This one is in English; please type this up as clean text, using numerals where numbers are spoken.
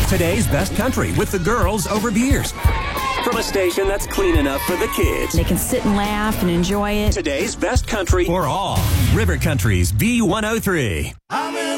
Today's Best Country with the girls over beers. From a station that's clean enough for the kids. They can sit and laugh and enjoy it. Today's Best Country for all. River Country's B103.